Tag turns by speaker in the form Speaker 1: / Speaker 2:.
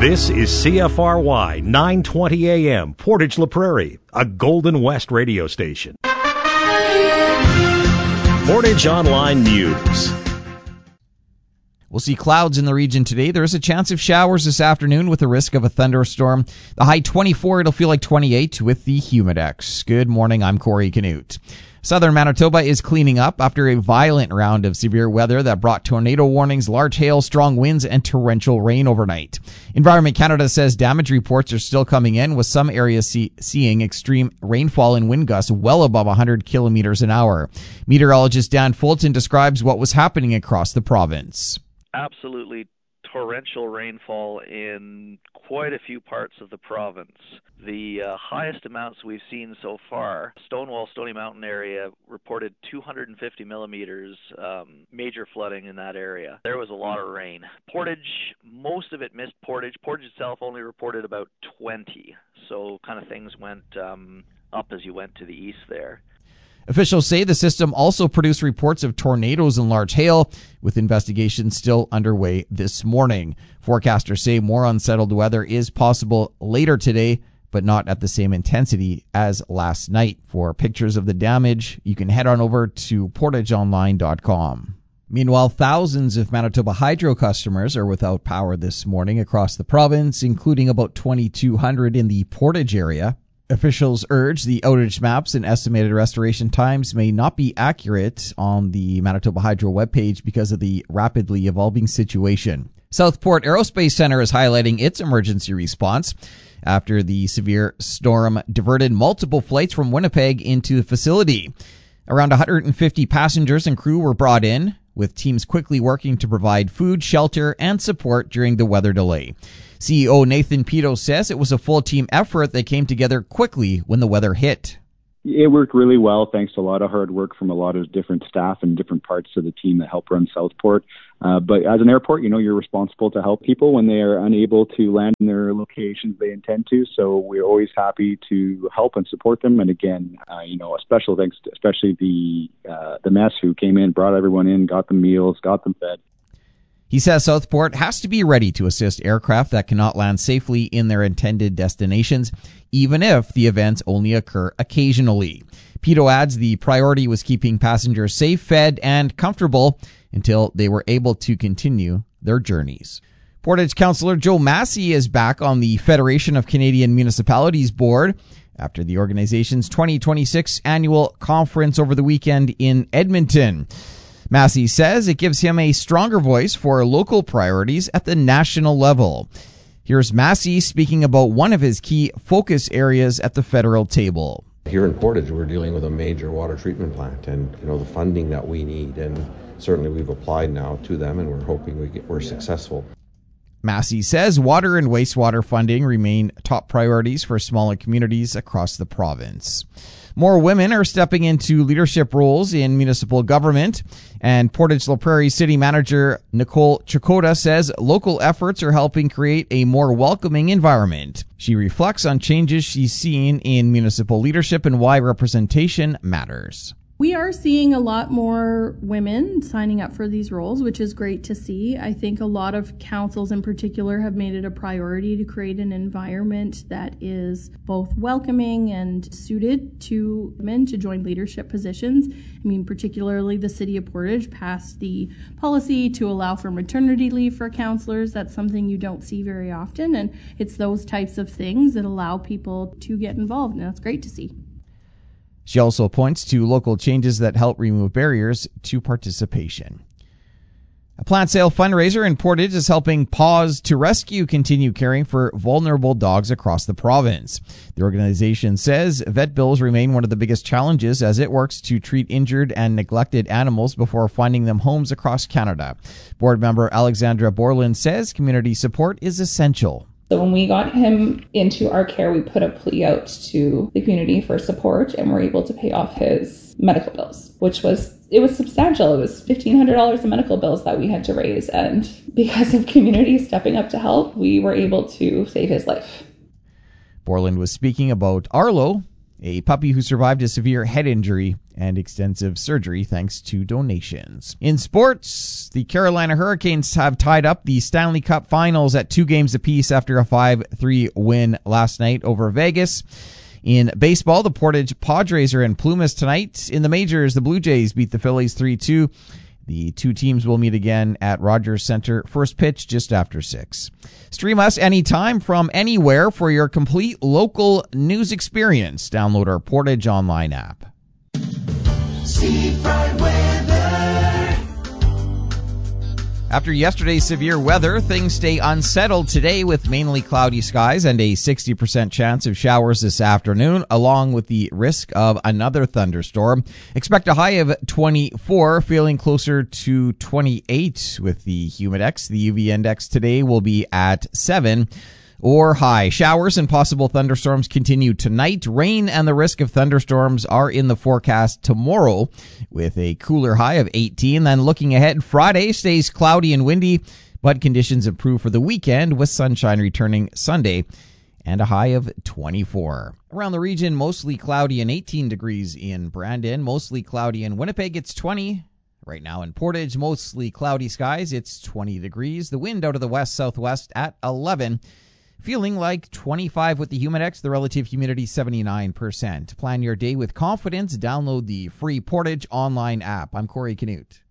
Speaker 1: This is CFRY 920 AM, Portage La Prairie, a Golden West radio station. Portage Online News.
Speaker 2: We'll see clouds in the region today. There is a chance of showers this afternoon with a risk of a thunderstorm. The high 24, it'll feel like 28 with the Humidex. Good morning, I'm Corey Canute. Southern Manitoba is cleaning up after a violent round of severe weather that brought tornado warnings, large hail, strong winds, and torrential rain overnight. Environment Canada says damage reports are still coming in, with some areas seeing extreme rainfall and wind gusts well above 100 kilometers an hour. Meteorologist Dan Fulton describes what was happening across the province.
Speaker 3: Absolutely torrential rainfall in quite a few parts of the province. The highest amounts we've seen so far, Stonewall, Stony Mountain area reported 250 millimeters, major flooding in that area. There was a lot of rain. Portage, most of it missed Portage. Portage itself only reported about 20, so kind of things went up as you went to the east there.
Speaker 2: Officials say the system also produced reports of tornadoes and large hail, with investigations still underway this morning. Forecasters say more unsettled weather is possible later today, but not at the same intensity as last night. For pictures of the damage, you can head on over to portageonline.com. Meanwhile, thousands of Manitoba Hydro customers are without power this morning across the province, including about 2,200 in the Portage area. Officials urge the outage maps and estimated restoration times may not be accurate on the Manitoba Hydro webpage because of the rapidly evolving situation. Southport Aerospace Centre is highlighting its emergency response after the severe storm diverted multiple flights from Winnipeg into the facility. Around 150 passengers and crew were brought in, with teams quickly working to provide food, shelter, and support during the weather delay. CEO Nathan Pito says it was a full team effort that came together quickly when the weather hit.
Speaker 4: It worked really well thanks to a lot of hard work from a lot of different staff and different parts of the team that help run Southport. But as an airport, you're responsible to help people when they are unable to land in their locations they intend to. So we're always happy to help and support them. And again, a special thanks to especially the mess who came in, brought everyone in, got them meals, got them fed.
Speaker 2: He says Southport has to be ready to assist aircraft that cannot land safely in their intended destinations, even if the events only occur occasionally. Pito adds the priority was keeping passengers safe, fed, and comfortable until they were able to continue their journeys. Portage Councillor Joe Massey is back on the Federation of Canadian Municipalities board after the organization's 2026 annual conference over the weekend in Edmonton. Massey says it gives him a stronger voice for local priorities at the national level. Here's Massey speaking about one of his key focus areas at the federal table.
Speaker 5: Here in Portage, we're dealing with a major water treatment plant and the funding that we need, and certainly we've applied now to them and we're hoping we're successful.
Speaker 2: Massey says water and wastewater funding remain top priorities for smaller communities across the province. More women are stepping into leadership roles in municipal government, and Portage La Prairie City Manager Nicole Chakota says local efforts are helping create a more welcoming environment. She reflects on changes she's seen in municipal leadership and why representation matters.
Speaker 6: We are seeing a lot more women signing up for these roles, which is great to see. I think a lot of councils in particular have made it a priority to create an environment that is both welcoming and suited to women to join leadership positions. Particularly the City of Portage passed the policy to allow for maternity leave for councillors. That's something you don't see very often, and it's those types of things that allow people to get involved, and that's great to see.
Speaker 2: She also points to local changes that help remove barriers to participation. A plant sale fundraiser in Portage is helping Paws to Rescue continue caring for vulnerable dogs across the province. The organization says vet bills remain one of the biggest challenges as it works to treat injured and neglected animals before finding them homes across Canada. Board member Alexandra Borland says community support is essential.
Speaker 7: So when we got him into our care, we put a plea out to the community for support and were able to pay off his medical bills, which was substantial. It was $1,500 in medical bills that we had to raise. And because of community stepping up to help, we were able to save his life.
Speaker 2: Borland was speaking about Arlo a puppy who survived a severe head injury and extensive surgery thanks to donations. In sports, the Carolina Hurricanes have tied up the Stanley Cup Finals at 2 games apiece after a 5-3 win last night over Vegas. In baseball, the Portage Padres are in Plumas tonight. In the majors, the Blue Jays beat the Phillies 3-2. The two teams will meet again at Rogers Center. First pitch just after 6. Stream us anytime from anywhere for your complete local news experience. Download our Portage Online app.
Speaker 8: Seafront weather.
Speaker 2: After yesterday's severe weather, things stay unsettled today with mainly cloudy skies and a 60% chance of showers this afternoon, along with the risk of another thunderstorm. Expect a high of 24, feeling closer to 28 with the Humidex. The UV index today will be at 7 or high. Showers and possible thunderstorms continue tonight. Rain and the risk of thunderstorms are in the forecast tomorrow with a cooler high of 18. Then looking ahead, Friday stays cloudy and windy, but conditions improve for the weekend with sunshine returning Sunday and a high of 24. Around the region, mostly cloudy and 18 degrees in Brandon. Mostly cloudy in Winnipeg, it's 20. Right now in Portage, mostly cloudy skies, it's 20 degrees. The wind out of the west-southwest at 11. Feeling like 25 with the Humidex, the relative humidity 79%. Plan your day with confidence. Download the free Portage Online app. I'm Corey Canute.